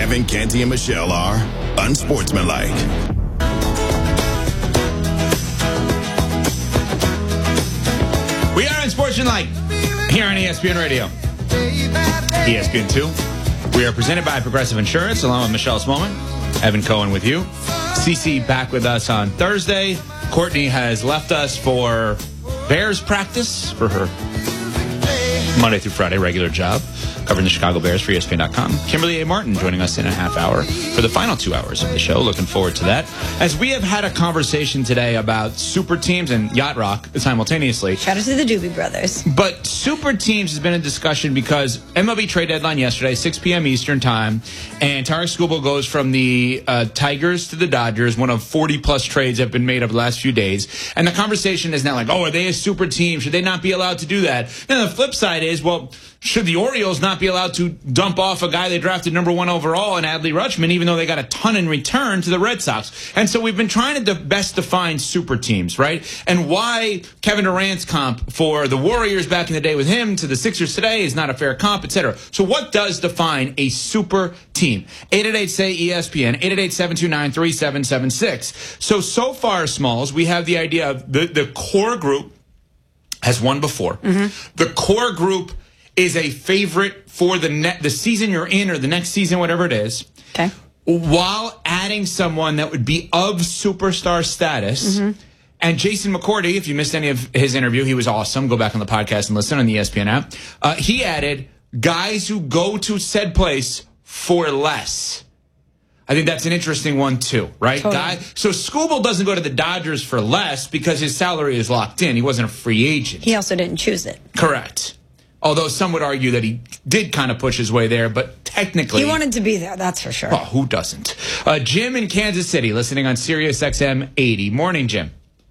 Kevin, Canty, and Michelle are unsportsmanlike. We are unsportsmanlike here on ESPN Radio. ESPN 2. We are presented by Progressive Insurance, along with Michelle Smallman. Evan Cohen with you. CC back with us on Thursday. Courtney has left us for Bears practice for her Monday through Friday regular job, covering the Chicago Bears for ESPN.com. Kimberly A. Martin joining us in a half hour for the final 2 hours of the show. Looking forward to that. As we have had a conversation today about super teams and Yacht Rock simultaneously. Shout out to the Doobie Brothers. But super teams has been a discussion because MLB trade deadline yesterday, 6 p.m. Eastern time, and Tarik Skubal goes from the Tigers to the Dodgers, one of 40-plus trades that have been made over the last few days. And the conversation is now like, oh, are they a super team? Should they not be allowed to do that? Then the flip side is, well, should the Orioles not be allowed to dump off a guy they drafted number 1 overall in Adley Rutschman, even though they got a ton in return to the Red Sox? And so we've been trying to best define super teams, right? And why Kevin Durant's comp for the Warriors back in the day with him to the Sixers today is not a fair comp, etc. So what does define a super team? 888-SAY-ESPN, 888-729-3776. So far, Smalls, we have the idea of the core group has won before. Mm-hmm. The core group is a favorite for the season you're in or the next season, whatever it is. Okay. While adding someone that would be of superstar status. Mm-hmm. And Jason McCourty, if you missed any of his interview, he was awesome. Go back on the podcast and listen on the ESPN app. He added guys who go to said place for less. I think that's an interesting one, too, right? Totally. So Skubal doesn't go to the Dodgers for less because his salary is locked in. He wasn't a free agent. He also didn't choose it. Correct. Although some would argue that he did kind of push his way there, but technically... He wanted to be there, that's for sure. Oh, who doesn't? Jim in Kansas City, listening on Sirius XM 80. Morning, Jim.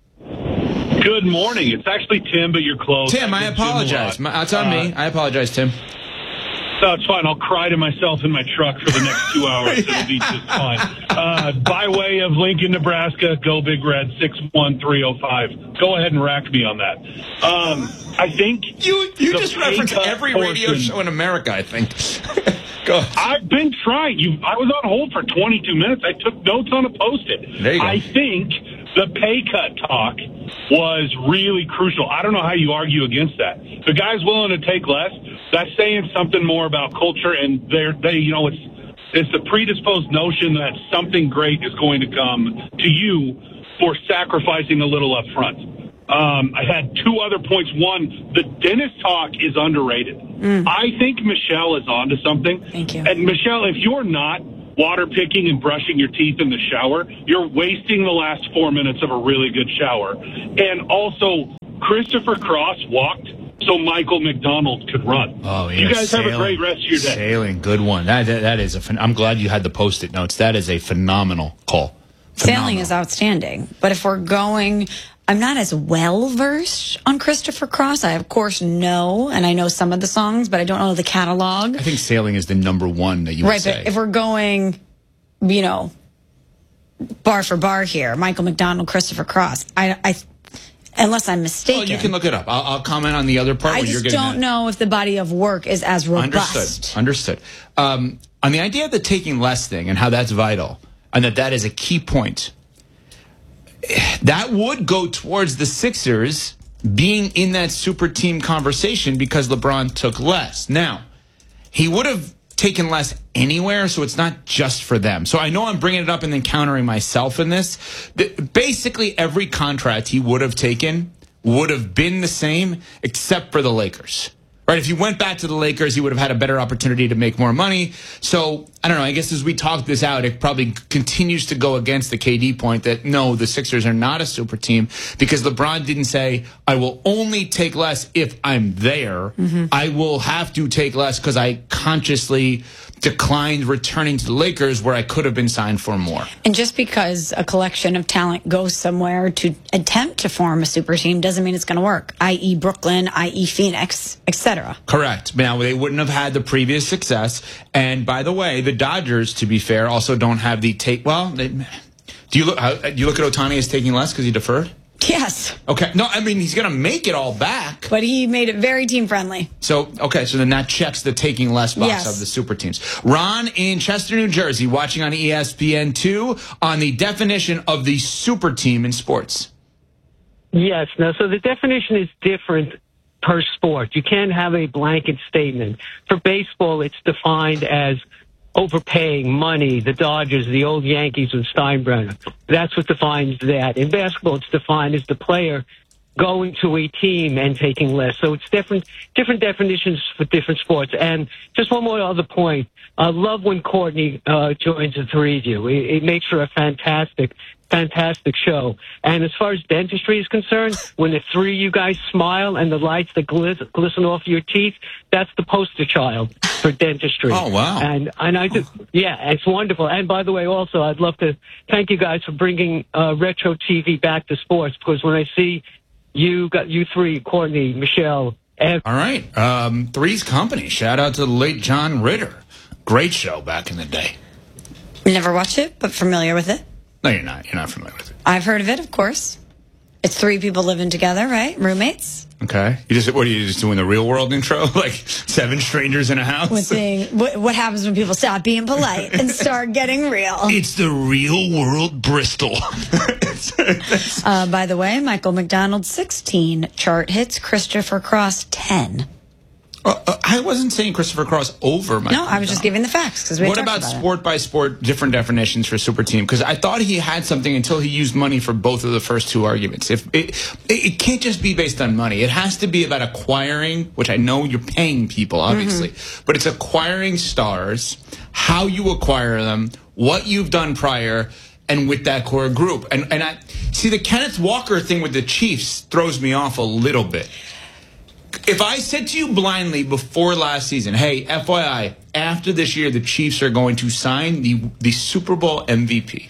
Good morning. It's actually Tim, but you're close. Tim, I apologize. It's on me. I apologize, Tim. No, it's fine. I'll cry to myself in my truck for the next 2 hours. It'll be just fine. By way of Lincoln, Nebraska, go Big Red, 61305. Go ahead and rack me on that. I think you just reference every radio show in America, I think. Go ahead. I've been trying. I was on hold for 22 minutes. I took notes on a Post-it. There you go. I think the pay cut talk was really crucial. I don't know how you argue against that. If a guy's willing to take less, that's saying something more about culture, and it's the predisposed notion that something great is going to come to you for sacrificing a little up front. I had 2 other points. One, the Dennis talk is underrated. I think Michelle is onto something. Thank you. And Michelle, if you're not water picking and brushing your teeth in the shower, you're wasting the last 4 minutes of a really good shower. And also, Christopher Cross walked so Michael McDonald could run. Oh, yeah. You guys have a great rest of your day. Sailing, good one. That is I'm glad you had the Post-it notes. That is a phenomenal call. Sailing is outstanding. But if we're going... I'm not as well-versed on Christopher Cross. I, of course, know, and I know some of the songs, but I don't know the catalog. I think Sailing is the number one that you would say. Right, but if we're going, bar for bar here, Michael McDonald, Christopher Cross, I unless I'm mistaken. Well, you can look it up. I'll comment on the other part. I just don't know if the body of work is as robust. Understood. On the idea of the taking less thing and how that's vital, and that is a key point, that would go towards the Sixers being in that super team conversation because LeBron took less. Now, he would have taken less anywhere, so it's not just for them. So I know I'm bringing it up and then countering myself in this. Basically, every contract he would have taken would have been the same except for the Lakers. Right? If you went back to the Lakers, he would have had a better opportunity to make more money. So, I don't know. I guess as we talk this out, it probably continues to go against the KD point that, no, the Sixers are not a super team because LeBron didn't say, I will only take less if I'm there. Mm-hmm. I will have to take less because I consciously declined returning to the Lakers where I could have been signed for more. And just because a collection of talent goes somewhere to attempt to form a super team doesn't mean it's going to work, i.e. Brooklyn, i.e. Phoenix, etc. Correct. Now, they wouldn't have had the previous success. And by the way, the Dodgers, to be fair, also don't have the take. Well, do you look at Ohtani as taking less because he deferred? Yes. Okay. No, I mean, he's going to make it all back. But he made it very team-friendly. So then that checks the taking less box of the super teams. Ron in Chester, New Jersey, watching on ESPN2 on the definition of the super team in sports. Yes. Now, so the definition is different per sport. You can't have a blanket statement. For baseball, it's defined as overpaying money, the Dodgers, the old Yankees with Steinbrenner. That's what defines that. In basketball, it's defined as the player going to a team and taking less. So it's different definitions for different sports. And just one more other point. I love when Courtney joins the three of you. It makes for a fantastic show. And as far as dentistry is concerned, when the three of you guys smile and the lights that glisten off your teeth, that's the poster child for dentistry. Oh, wow. And I just, yeah, it's wonderful. And by the way, also, I'd love to thank you guys for bringing retro TV back to sports, because when I see you three, Courtney, Michelle, and all right. Three's Company. Shout out to the late John Ritter. Great show back in the day. Never watched it, but familiar with it. No, you're not. You're not familiar with it. I've heard of it, of course. It's three people living together, right? Roommates. Okay. What are you just doing the real world intro? Like 7 strangers in a house? What happens when people stop being polite and start getting real? It's the real world Bristol. By the way, Michael McDonald 16 chart hits, Christopher Cross 10. I wasn't saying Christopher Cross over Michael No, I was just giving the facts. What about sport by sport, different definitions for super team? Because I thought he had something until he used money for both of the first 2 arguments. It can't just be based on money. It has to be about acquiring, which I know you're paying people, obviously, but it's acquiring stars, how you acquire them, what you've done prior, and with that core group. And I see the Kenneth Walker thing with the Chiefs throws me off a little bit. If I said to you blindly before last season, hey, FYI, after this year, the Chiefs are going to sign the Super Bowl MVP.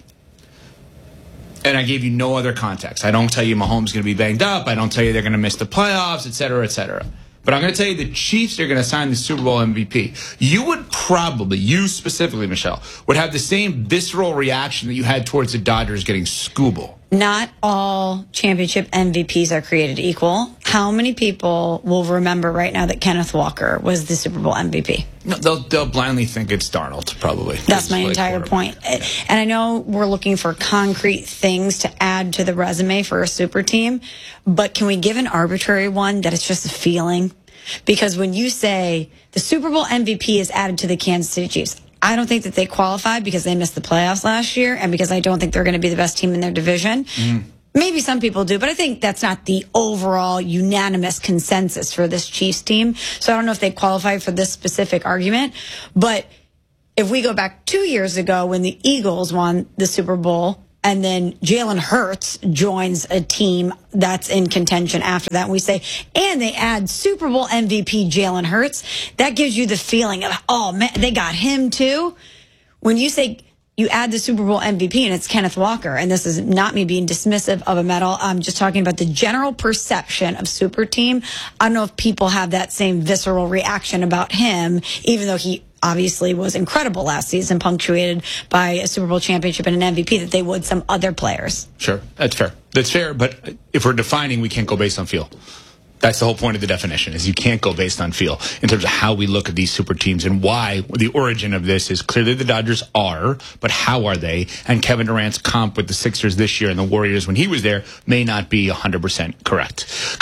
And I gave you no other context. I don't tell you Mahomes is going to be banged up. I don't tell you they're going to miss the playoffs, et cetera, et cetera. But I'm going to tell you the Chiefs are going to sign the Super Bowl MVP. You would probably, you specifically, Michelle, would have the same visceral reaction that you had towards the Dodgers getting Scooble. Not all championship MVPs are created equal. How many people will remember right now that Kenneth Walker was the Super Bowl MVP? No, they'll blindly think it's Darnold, probably. That's my entire point. Yeah. And I know we're looking for concrete things to add to the resume for a super team, but can we give an arbitrary one that it's just a feeling? Because when you say the Super Bowl MVP is added to the Kansas City Chiefs, I don't think that they qualify because they missed the playoffs last year and because I don't think they're going to be the best team in their division. Maybe some people do, but I think that's not the overall unanimous consensus for this Chiefs team. So I don't know if they qualify for this specific argument. But if we go back 2 years ago when the Eagles won the Super Bowl, and then Jalen Hurts joins a team that's in contention after that, and we say, and they add Super Bowl MVP Jalen Hurts, that gives you the feeling of, oh, man, they got him too. When you say you add the Super Bowl MVP and it's Kenneth Walker, and this is not me being dismissive of a medal, I'm just talking about the general perception of super team. I don't know if people have that same visceral reaction about him, even though he obviously was incredible last season, punctuated by a Super Bowl championship and an MVP, that they would some other players. Sure, that's fair. That's fair, but if we're defining, we can't go based on feel. That's the whole point of the definition, is you can't go based on feel in terms of how we look at these super teams and why the origin of this is clearly the Dodgers are, but how are they? And Kevin Durant's comp with the Sixers this year and the Warriors when he was there may not be 100% correct.